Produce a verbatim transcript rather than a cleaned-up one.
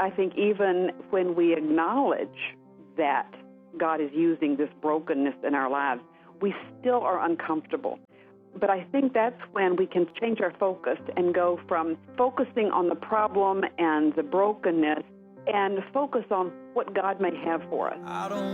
I think even when we acknowledge that God is using this brokenness in our lives, we still are uncomfortable. But I think that's when we can change our focus and go from focusing on the problem and the brokenness and focus on what God may have for us. I don't